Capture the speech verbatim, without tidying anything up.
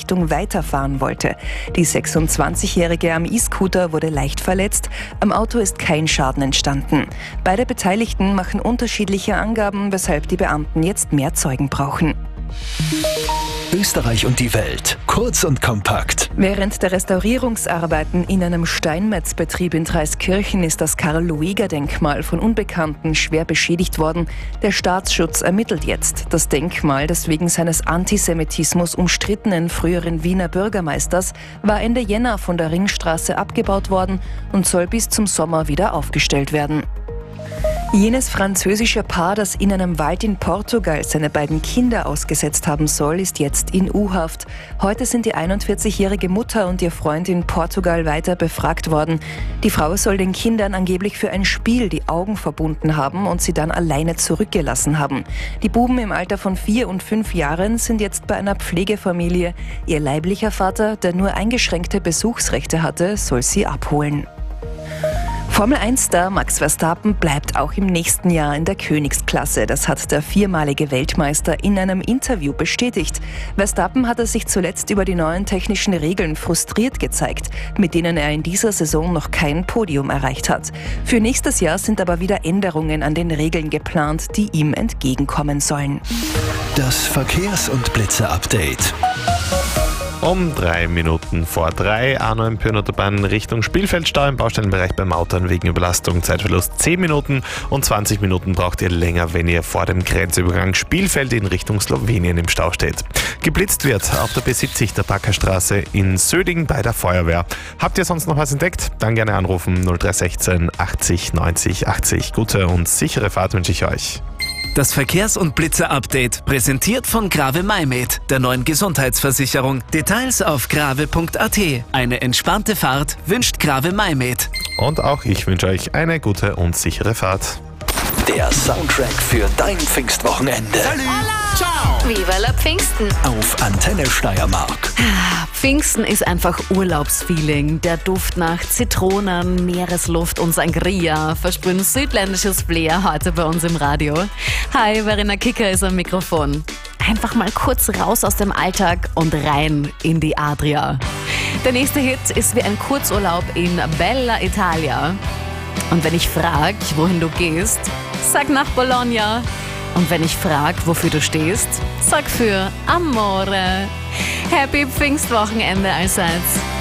Richtung weiterfahren wollte. Die sechsundzwanzigjährige am E-Scooter wurde leicht verletzt. Am Auto ist kein Schaden entstanden. Beide Beteiligten machen unterschiedliche Angaben, weshalb die Beamten jetzt mehr Zeugen brauchen. Österreich und die Welt. Kurz und kompakt. Während der Restaurierungsarbeiten in einem Steinmetzbetrieb in Dreiskirchen ist das Karl-Lueger-Denkmal von Unbekannten schwer beschädigt worden. Der Staatsschutz ermittelt jetzt. Das Denkmal des wegen seines Antisemitismus umstrittenen früheren Wiener Bürgermeisters war Ende Jänner von der Ringstraße abgebaut worden und soll bis zum Sommer wieder aufgestellt werden. Jenes französische Paar, das in einem Wald in Portugal seine beiden Kinder ausgesetzt haben soll, ist jetzt in U-Haft. Heute sind die einundvierzigjährige Mutter und ihr Freund in Portugal weiter befragt worden. Die Frau soll den Kindern angeblich für ein Spiel die Augen verbunden haben und sie dann alleine zurückgelassen haben. Die Buben im Alter von vier und fünf Jahren sind jetzt bei einer Pflegefamilie. Ihr leiblicher Vater, der nur eingeschränkte Besuchsrechte hatte, soll sie abholen. Formel eins Star Max Verstappen bleibt auch im nächsten Jahr in der Königsklasse. Das hat der viermalige Weltmeister in einem Interview bestätigt. Verstappen hatte sich zuletzt über die neuen technischen Regeln frustriert gezeigt, mit denen er in dieser Saison noch kein Podium erreicht hat. Für nächstes Jahr sind aber wieder Änderungen an den Regeln geplant, die ihm entgegenkommen sollen. Das Verkehrs- und Blitze-Update. Um drei Minuten vor drei, A neun Pyrnenautobahn Richtung Spielfeldstau im Baustellenbereich beim Mautern wegen Überlastung, Zeitverlust zehn Minuten und zwanzig Minuten braucht ihr länger, wenn ihr vor dem Grenzübergang Spielfeld in Richtung Slowenien im Stau steht. Geblitzt wird auf der B siebzig der Backerstraße in Söding bei der Feuerwehr. Habt ihr sonst noch was entdeckt? Dann gerne anrufen null drei eins sechs achtzig neunzig achtzig. Gute und sichere Fahrt wünsche ich euch. Das Verkehrs- und Blitzer-Update, präsentiert von Grave MyMed, der neuen Gesundheitsversicherung. Details auf grave punkt a t. Eine entspannte Fahrt wünscht Grave MyMed. Und auch ich wünsche euch eine gute und sichere Fahrt. Der Soundtrack für dein Pfingstwochenende. Ciao! Viva la Pfingsten! Auf Antenne Steiermark. Pfingsten ist einfach Urlaubsfeeling. Der Duft nach Zitronen, Meeresluft und Sangria versprühen südländisches Flair heute bei uns im Radio. Hi, Verena Kicker ist am Mikrofon. Einfach mal kurz raus aus dem Alltag und rein in die Adria. Der nächste Hit ist wie ein Kurzurlaub in Bella Italia. Und wenn ich frag, wohin du gehst, sag nach Bologna. Und wenn ich frag, wofür du stehst, sag für Amore. Happy Pfingstwochenende allseits.